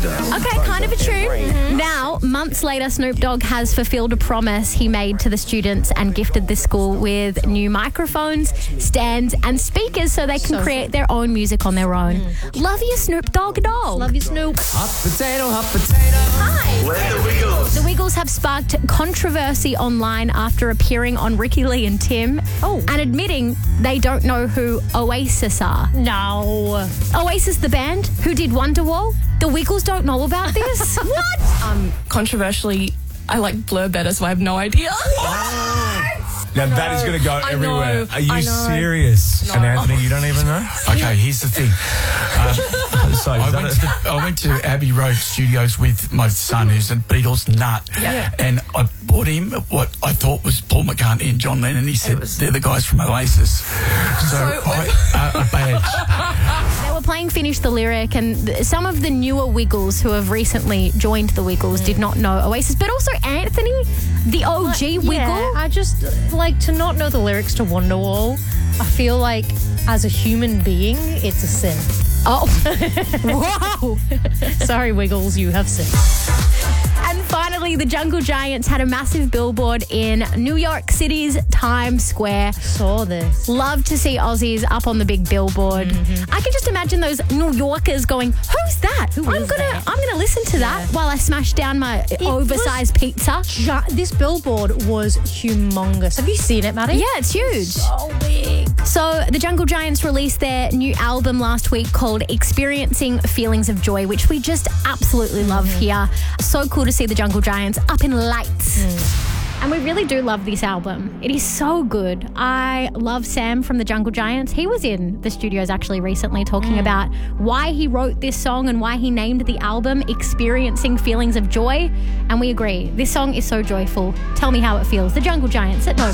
Okay, kind of a tune. Now, months later, Snoop Dogg has fulfilled a promise he made to the students and gifted the school with new microphones, stands, and speakers so they can create their own music on their own. Love you, Snoop Dogg dog. Love you, Snoop. Hot potato, hot potato. Hi. We're the Wiggles. The Wiggles have sparked controversy online after appearing on Ricky Lee and Tim and admitting they don't know who Oasis are. No. Oasis, the band who did Wonderwall. The Wiggles don't know about this? What? Controversially, I like Blur better, so I have no idea. Now that is going to go everywhere. know, Are you I know. serious? No. And Anthony, you don't even know? Okay, here's the thing. So I went to Abbey Road Studios with my son, who's a Beatles nut, and I bought him what I thought was Paul McCartney and John Lennon. He said, they're the guys from Oasis. So a badge. They were playing Finish the Lyric, and some of the newer Wiggles who have recently joined the Wiggles did not know Oasis, but also Anthony, the OG Wiggle. Yeah, I just like to not know the lyrics to Wonderwall. I feel like as a human being, it's a sin. Oh, wow. Sorry, Wiggles, you have sinned. And finally, the Jungle Giants had a massive billboard in New York City's Times Square. Saw this. Love to see Aussies up on the big billboard. I can just imagine those New Yorkers going, "Who's that? I'm gonna listen to that while I smash down my oversized pizza." This billboard was humongous. Have you seen it, Maddie? Yeah, it's huge. So big. So the Jungle Giants released their new album last week called Experiencing Feelings of Joy, which we just absolutely love here. So cool to see the Jungle Giants up in lights. And we really do love this album. It is so good. I love Sam from the Jungle Giants. He was in the studios actually recently talking about why he wrote this song and why he named the album Experiencing Feelings of Joy. And we agree. This song is so joyful. Tell me how it feels. The Jungle Giants at Nova.